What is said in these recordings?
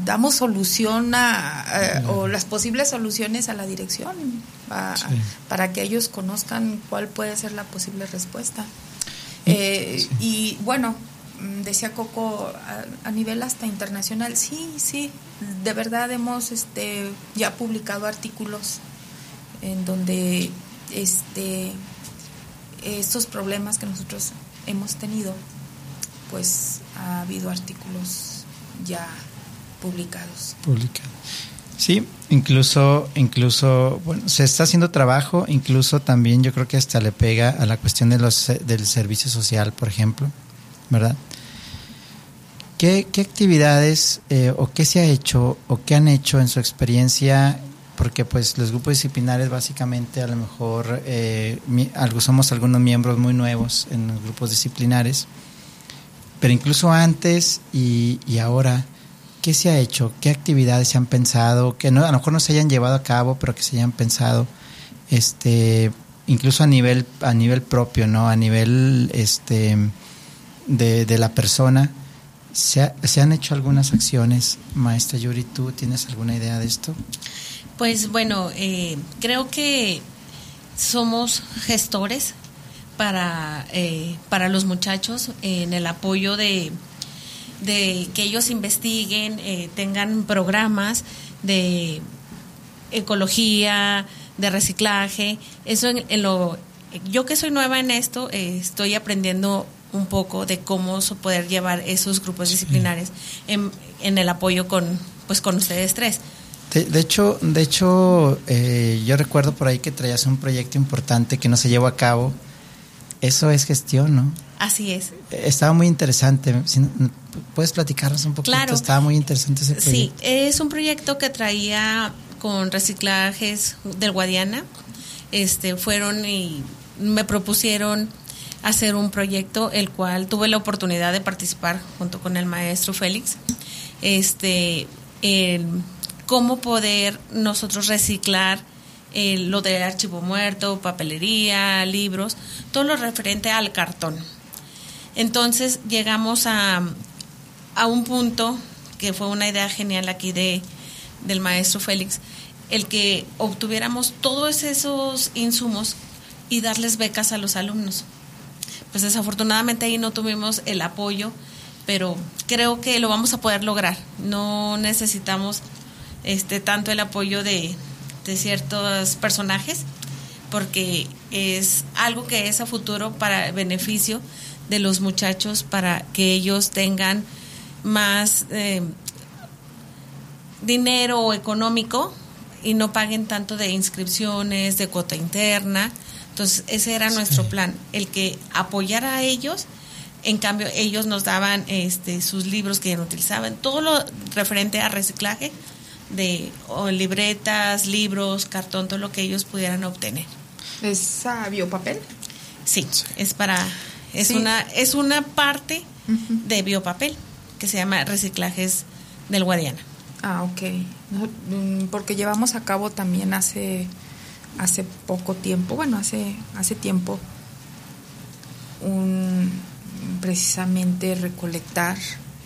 damos solución o las posibles soluciones a la dirección para que ellos conozcan cuál puede ser la posible respuesta. Y bueno, decía Coco, a nivel hasta internacional, sí, de verdad hemos ya publicado artículos en donde estos problemas que nosotros hemos tenido, pues ha habido artículos ya publicados. Sí, incluso bueno, se está haciendo trabajo, incluso también yo creo que hasta le pega a la cuestión del servicio social, por ejemplo, ¿verdad? ¿Qué actividades o qué se ha hecho o qué han hecho en su experiencia? Porque pues los grupos disciplinares básicamente a lo mejor somos algunos miembros muy nuevos en los grupos disciplinares, pero incluso antes y ahora, ¿qué se ha hecho? ¿Qué actividades se han pensado? Que no, a lo mejor no se hayan llevado a cabo, pero que se hayan pensado, incluso a nivel propio, ¿no? A nivel de la persona. ¿Se han hecho algunas acciones? Maestra Yuri, ¿tú tienes alguna idea de esto? Pues bueno, creo que somos gestores para los muchachos en el apoyo de que ellos investiguen, tengan programas de ecología, de reciclaje. Eso yo que soy nueva en esto, estoy aprendiendo un poco de cómo poder llevar esos grupos disciplinares en el apoyo con ustedes tres. De hecho, yo recuerdo por ahí que traías un proyecto importante que no se llevó a cabo. Eso es gestión, ¿no? Así es. Estaba muy interesante. ¿Puedes platicarnos un poquito? Claro. Estaba muy interesante ese proyecto. Sí, es un proyecto que traía con reciclajes del Guadiana. Fueron y me propusieron hacer un proyecto, el cual tuve la oportunidad de participar junto con el maestro Félix. Cómo poder nosotros reciclar lo del archivo muerto, papelería, libros, todo lo referente al cartón. Entonces llegamos a un punto que fue una idea genial aquí del maestro Félix, el que obtuviéramos todos esos insumos y darles becas a los alumnos. Pues desafortunadamente ahí no tuvimos el apoyo, pero creo que lo vamos a poder lograr. No necesitamos tanto el apoyo de ciertos personajes, porque es algo que es a futuro para el beneficio de los muchachos, para que ellos tengan más dinero económico y no paguen tanto de inscripciones, de cuota interna. Entonces ese era nuestro plan, el que apoyara a ellos. En cambio ellos nos daban sus libros que ya no utilizaban, todo lo referente a reciclaje de libretas, libros, cartón, todo lo que ellos pudieran obtener. ¿Es biopapel? Sí, es una parte de biopapel que se llama Reciclajes del Guadiana. Ok. Porque llevamos a cabo también hace poco tiempo, hace tiempo, precisamente recolectar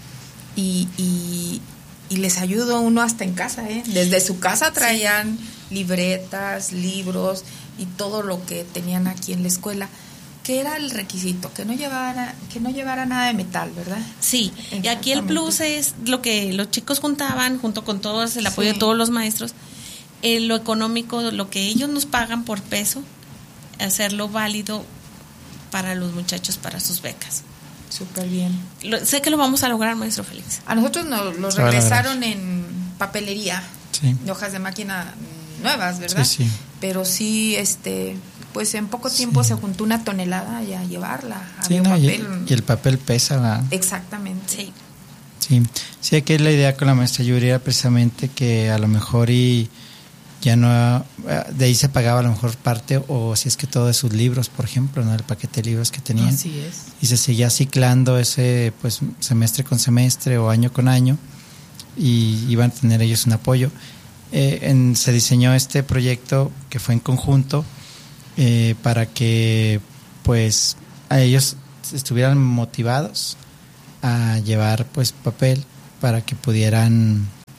y les ayudo uno hasta en casa, desde su casa traían libretas, libros y todo lo que tenían aquí en la escuela. ¿Qué era el requisito? Que no llevara nada de metal, ¿verdad? Sí, y aquí el plus es lo que los chicos juntaban junto con todos, el apoyo de todos los maestros, lo económico, lo que ellos nos pagan por peso, hacerlo válido para los muchachos, para sus becas. Súper bien. Sé que lo vamos a lograr, maestro Félix. A nosotros nos lo regresaron en papelería, de hojas de máquina nuevas, ¿verdad? Sí. Pero sí, pues en poco tiempo se juntó 1 tonelada y a llevarla a biopapel. Y el papel pesa, ¿verdad? Exactamente. Sí, aquí la idea con la maestra Yuri era precisamente que a lo mejor ya no, de ahí se pagaba a lo mejor parte, o si es que todo de sus libros, por ejemplo, ¿no? El paquete de libros que tenían. Así es. Y se seguía ciclando ese, pues, semestre con semestre o año con año, y iban a tener ellos un apoyo. Se diseñó este proyecto que fue en conjunto para que, pues, a ellos estuvieran motivados a llevar, pues, papel para que pudieran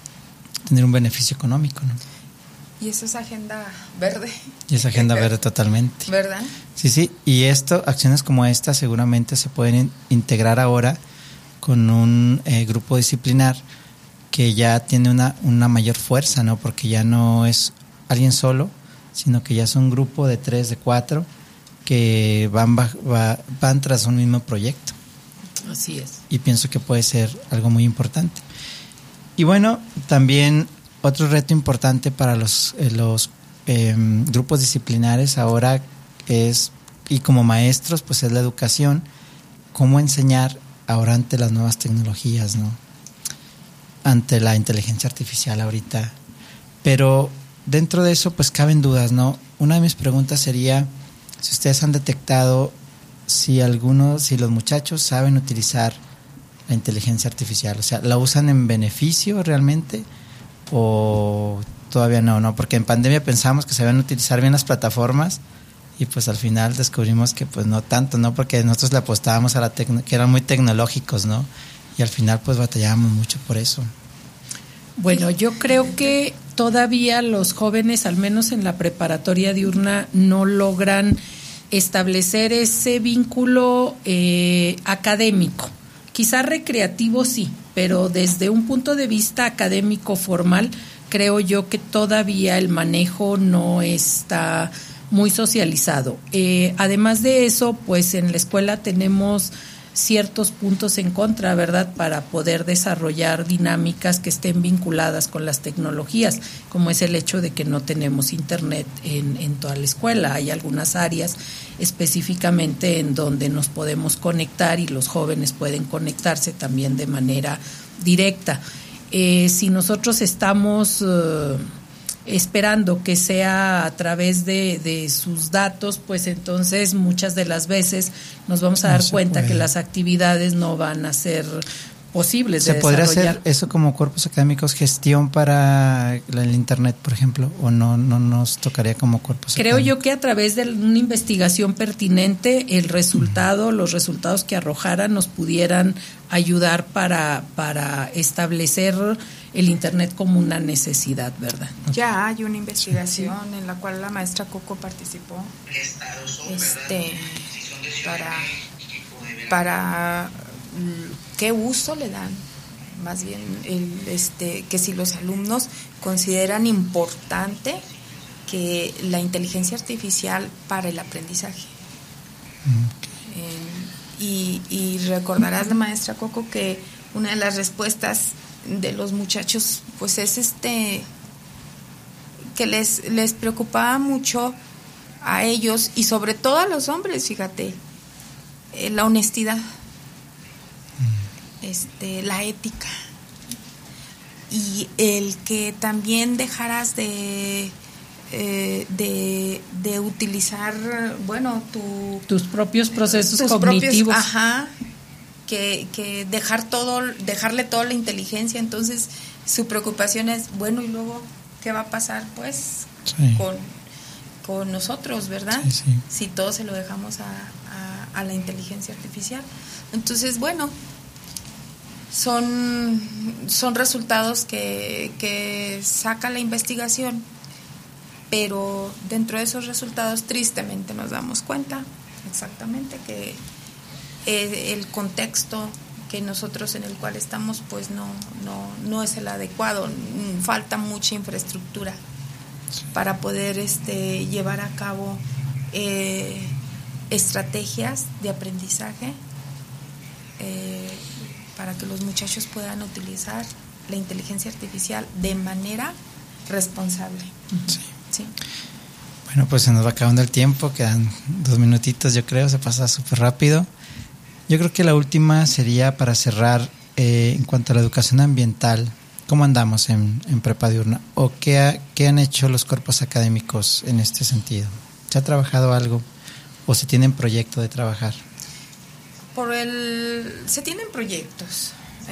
tener un beneficio económico, ¿no? Y eso es agenda verde. Y es agenda verde totalmente. ¿Verdad? Sí, y acciones como esta seguramente se pueden integrar ahora con un grupo disciplinar que ya tiene una mayor fuerza, ¿no? Porque ya no es alguien solo, sino que ya es un grupo de 3, de 4 que van tras un mismo proyecto. Así es. Y pienso que puede ser algo muy importante. Y bueno, también otro reto importante para los grupos disciplinares ahora es, y como maestros, pues es la educación, cómo enseñar ahora ante las nuevas tecnologías, ¿no? Ante la inteligencia artificial ahorita. Pero dentro de eso, pues caben dudas, ¿no? Una de mis preguntas sería si ustedes han detectado si los muchachos saben utilizar la inteligencia artificial, o sea, ¿la usan en beneficio realmente o todavía no? Porque en pandemia pensamos que sabían utilizar bien las plataformas y pues al final descubrimos que pues no tanto, ¿no? Porque nosotros le apostábamos a que eran muy tecnológicos, ¿no? Y al final pues batallábamos mucho por eso. Bueno, yo creo que todavía los jóvenes, al menos en la preparatoria diurna, no logran establecer ese vínculo académico. Quizá recreativo sí, pero desde un punto de vista académico formal, creo yo que todavía el manejo no está muy socializado. Además de eso, pues en la escuela tenemos ciertos puntos en contra, ¿verdad?, para poder desarrollar dinámicas que estén vinculadas con las tecnologías, como es el hecho de que no tenemos internet en toda la escuela. Hay algunas áreas específicamente en donde nos podemos conectar y los jóvenes pueden conectarse también de manera directa. Si nosotros estamos esperando que sea a través de sus datos, pues entonces muchas de las veces nos vamos a dar cuenta que las actividades no van a ser posibles de desarrollar. ¿Se podría hacer eso como cuerpos académicos, gestión para el internet, por ejemplo, o no nos tocaría como cuerpos académicos? Creo yo que a través de una investigación pertinente los resultados que arrojaran nos pudieran ayudar para establecer el internet como una necesidad, ¿verdad? Ya hay una investigación en la cual la maestra Coco participó para qué uso le dan, más bien que si los alumnos consideran importante que la inteligencia artificial para el aprendizaje. Y recordarás, la maestra Coco, que una de las respuestas de los muchachos pues es que les preocupaba mucho a ellos y sobre todo a los hombres, fíjate, la honestidad, la ética y el que también dejaras de utilizar, bueno, tus propios procesos cognitivos. Que dejarle toda la inteligencia. Entonces su preocupación es, bueno, y luego ¿qué va a pasar pues con nosotros, verdad? Sí. Si todo se lo dejamos a la inteligencia artificial. Entonces, bueno, son resultados que saca la investigación, pero dentro de esos resultados tristemente nos damos cuenta exactamente que el contexto que nosotros en el cual estamos pues no es el adecuado. Falta mucha infraestructura para poder llevar a cabo estrategias de aprendizaje para que los muchachos puedan utilizar la inteligencia artificial de manera responsable. Sí. Bueno, pues se nos va acabando el tiempo, quedan 2 minutitos, yo creo, se pasa súper rápido. Yo creo que la última sería para cerrar, en cuanto a la educación ambiental, ¿cómo andamos en prepa diurna? ¿O qué han hecho los cuerpos académicos en este sentido? ¿Se ha trabajado algo o se tienen proyecto de trabajar? Se tienen proyectos.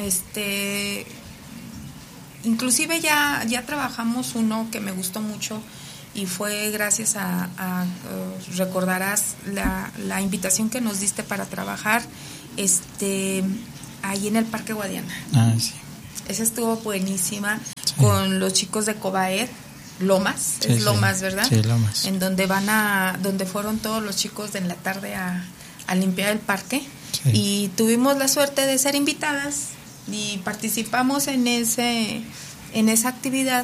Inclusive ya trabajamos uno que me gustó mucho y fue gracias recordarás la invitación que nos diste para trabajar ahí en el Parque Guadiana. Sí. Esa estuvo buenísima. Sí. con los chicos de Cobaed, Lomas, es Lomas, ¿verdad? Sí, Lomas. En donde donde fueron todos los chicos de en la tarde a limpiar el parque. Sí. Y tuvimos la suerte de ser invitadas y participamos en esa actividad.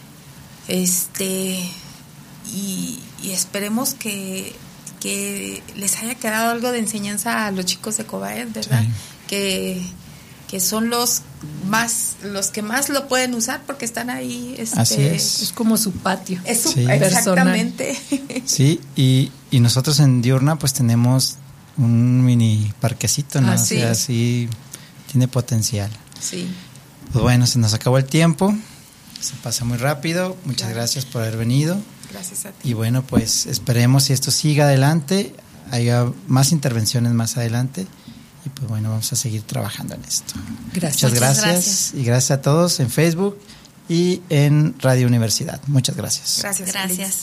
Y esperemos que les haya quedado algo de enseñanza a los chicos de Cobaed, ¿verdad? Sí. Que son los que más lo pueden usar porque están ahí. Así es. Es como su patio. Es su exactamente. Sí, y nosotros en Diurna pues tenemos un mini parquecito, ¿no? Sí. O sea, sí tiene potencial. Sí. Pues bueno, se nos acabó el tiempo. Se pasa muy rápido. Muchas gracias por haber venido. Gracias a ti. Y bueno, pues esperemos si esto siga adelante, haya más intervenciones más adelante. Y pues bueno, vamos a seguir trabajando en esto. Gracias. Muchas gracias. Y gracias a todos en Facebook y en Radio Universidad. Muchas gracias. Gracias.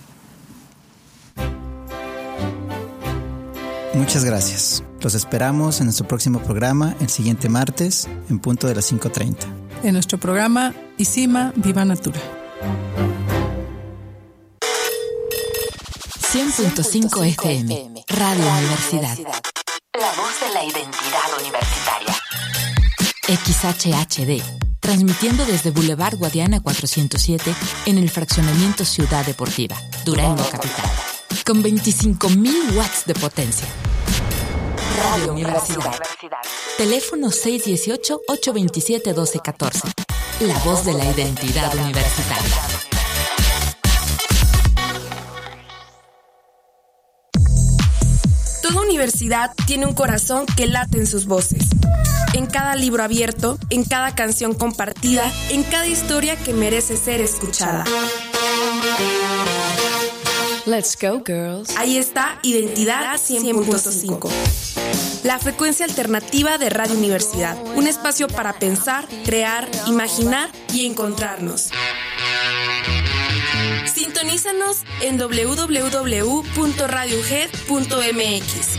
Muchas gracias. Los esperamos en nuestro próximo programa el siguiente martes en punto de las 5:30. En nuestro programa ICIMA Viva Natura. 100.5 FM, Radio Universidad. La voz de la identidad universitaria. XHHD, transmitiendo desde Boulevard Guadiana 407 en el fraccionamiento Ciudad Deportiva, Durango Capital, con 25,000 watts de potencia. Radio Universidad. Teléfono 618-827-1214. La voz de la identidad universitaria. Toda universidad tiene un corazón que late en sus voces. En cada libro abierto, en cada canción compartida, en cada historia que merece ser escuchada. Let's go, girls. Ahí está Identidad 100.5. La frecuencia alternativa de Radio Universidad. Un espacio para pensar, crear, imaginar y encontrarnos. Sintonízanos en www.radiohead.mx.